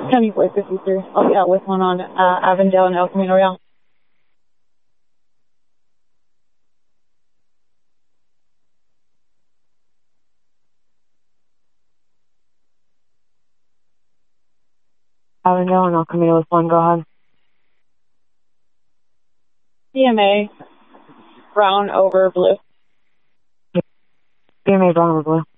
County 453. I'll be out with one on Avondale and El Camino Real. Avondale and El Camino with one, go ahead. CMA, brown over blue. CMA, brown over blue.